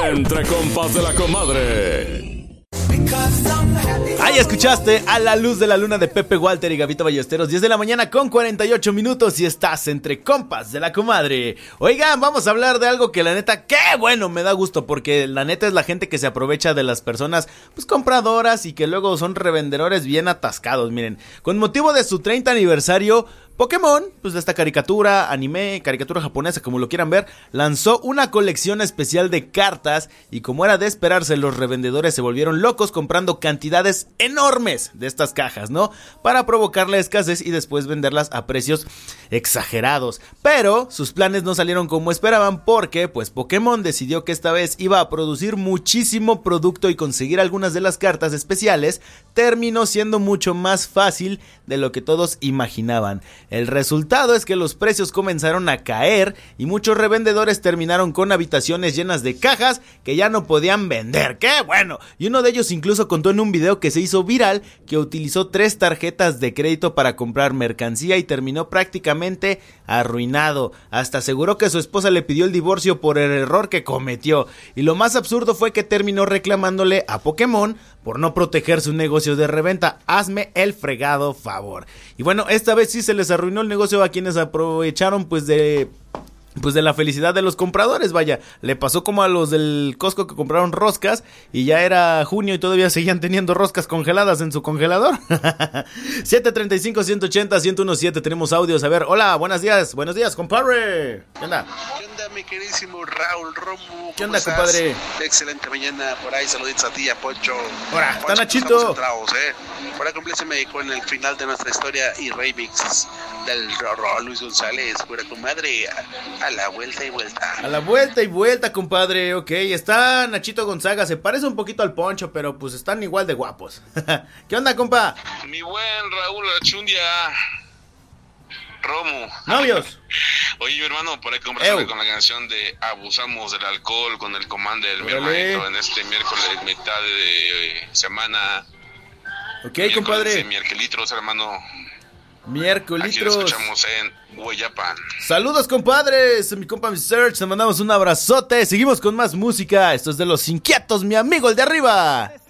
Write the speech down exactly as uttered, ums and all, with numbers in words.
Entre compas de la comadre. Ahí escuchaste A la luz de la luna de Pepe Walter y Gabito Ballesteros. Diez de la mañana con cuarenta y ocho minutos y estás entre compas de la comadre. Oigan, vamos a hablar de algo que la neta, qué bueno, me da gusto, porque la neta es la gente que se aprovecha de las personas pues compradoras y que luego son revendedores bien atascados. Miren, con motivo de su treinta aniversario, Pokémon, pues de esta caricatura, anime, caricatura japonesa, como lo quieran ver, lanzó una colección especial de cartas y como era de esperarse, los revendedores se volvieron locos comprando cantidades enormes de estas cajas, ¿no? Para provocar la escasez y después venderlas a precios exagerados. Pero sus planes no salieron como esperaban porque, pues Pokémon decidió que esta vez iba a producir muchísimo producto y conseguir algunas de las cartas especiales terminó siendo mucho más fácil de lo que todos imaginaban. El resultado es que los precios comenzaron a caer y muchos revendedores terminaron con habitaciones llenas de cajas que ya no podían vender. ¡Qué bueno! Y uno de ellos incluso contó en un video que se hizo viral que utilizó tres tarjetas de crédito para comprar mercancía y terminó prácticamente arruinado. Hasta aseguró que su esposa le pidió el divorcio por el error que cometió. Y lo más absurdo fue que terminó reclamándole a Pokémon por no proteger su negocio de reventa. Hazme el fregado favor. Y bueno, esta vez sí se les arruinó el negocio a quienes aprovecharon pues de... Pues de la felicidad de los compradores, vaya. Le pasó como a los del Costco que compraron roscas y ya era junio y todavía seguían teniendo roscas congeladas en su congelador. siete treinta y cinco, ciento ochenta, ciento diecisiete, tenemos audios. A ver, hola, buenos días, buenos días, compadre. ¿Qué onda? ¿Qué onda, mi queridísimo Raúl Romo? ¿Qué onda, estás? compadre? Excelente mañana, por ahí saluditos a ti, a Poncho. Hola, está Nachito. Estamos centrados, ¿eh? Por ahí compléceme con el final de nuestra historia y remix del Rorro Luis González, pura comadre. A la vuelta y vuelta. A la vuelta y vuelta, compadre. Ok, está Nachito Gonzaga. Se parece un poquito al Poncho, pero pues están igual de guapos. ¿Qué onda, compa? Mi buen Raúl Archundia Romo. Novios. Oye, mi hermano, por ahí conversando con la canción de Abusamos del Alcohol con el Commander, mi hermanito, en este miércoles, mitad de eh, semana. Ok, compadre. Miércolitros, hermano. Miércolitros. Aquí lo escuchamos en Hueyapan. Saludos, compadres. Mi compa mi Search, te mandamos un abrazote. Seguimos con más música. Esto es de Los Inquietos, mi amigo, el de arriba.